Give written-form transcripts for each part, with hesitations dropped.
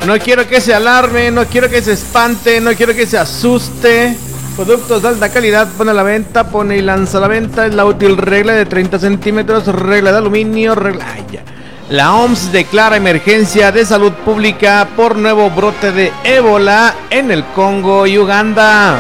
No quiero que se alarme, no quiero que se espante, no quiero que se asuste. Productos de alta calidad, pone a la venta, pone y lanza a la venta. Es la útil regla de 30 centímetros, regla de aluminio, regla... Ay, ya. La OMS declara emergencia de salud pública por nuevo brote de ébola en el Congo y Uganda.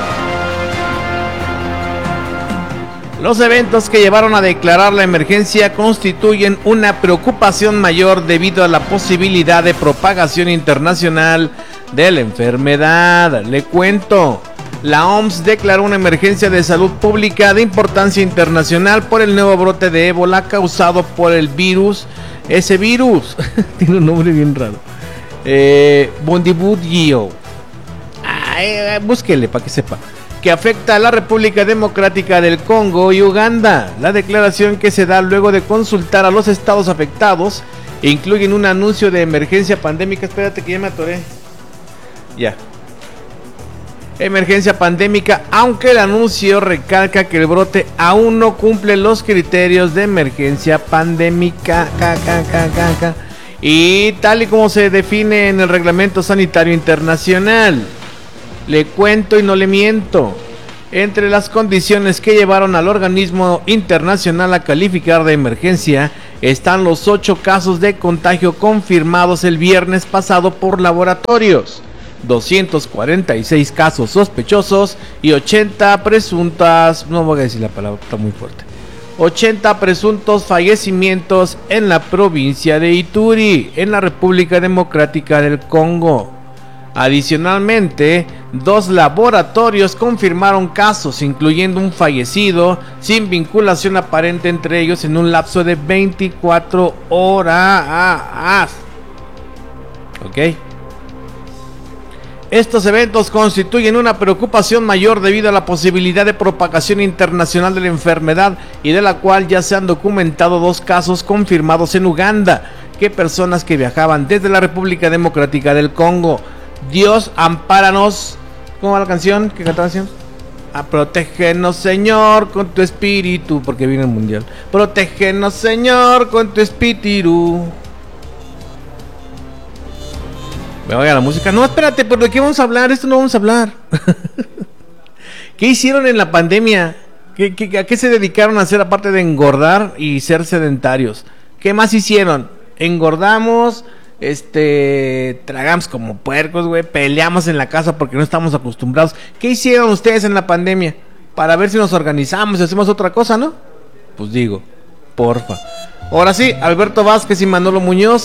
Los eventos que llevaron a declarar la emergencia constituyen una preocupación mayor debido a la posibilidad de propagación internacional de la enfermedad. Le cuento, la OMS declaró una emergencia de salud pública de importancia internacional por el nuevo brote de ébola causado por el virus. Ese virus tiene un nombre bien raro. Bundibugyo. Búsquele para que sepa. Que afecta a la República Democrática del Congo y Uganda. La declaración, que se da luego de consultar a los estados afectados, incluyen un anuncio de emergencia pandémica. Espérate que ya me atoré. Ya. Emergencia pandémica, aunque el anuncio recalca que el brote aún no cumple los criterios de emergencia pandémica. Y tal y como se define en el Reglamento Sanitario Internacional. Le cuento y no le miento. Entre las condiciones que llevaron al organismo internacional a calificar de emergencia están los 8 casos de contagio confirmados el viernes pasado por laboratorios, 246 casos sospechosos y 80 presuntas, no voy a decir la palabra, está muy fuerte, 80 presuntos fallecimientos en la provincia de Ituri, en la República Democrática del Congo. Adicionalmente, 2 laboratorios confirmaron casos, incluyendo un fallecido sin vinculación aparente entre ellos en un lapso de 24 horas. ¿Ok? Estos eventos constituyen una preocupación mayor debido a la posibilidad de propagación internacional de la enfermedad, y de la cual ya se han documentado 2 casos confirmados en Uganda, que personas que viajaban desde la República Democrática del Congo. Dios, ampáranos. ¿Cómo va la canción? ¿Qué cantaba la canción? Protégenos, Señor, con tu espíritu, porque viene el mundial. Protégenos, Señor, con tu espíritu. Me voy a la música. No, espérate, ¿pero de qué vamos a hablar? Esto no vamos a hablar. ¿Qué hicieron en la pandemia? ¿A qué se dedicaron a hacer aparte de engordar y ser sedentarios? ¿Qué más hicieron? Engordamos, tragamos como puercos, güey, peleamos en la casa porque no estamos acostumbrados. ¿Qué hicieron ustedes en la pandemia? Para ver si nos organizamos y hacemos otra cosa, ¿no? Pues digo, porfa. Ahora sí, Alberto Vázquez y Manolo Muñoz.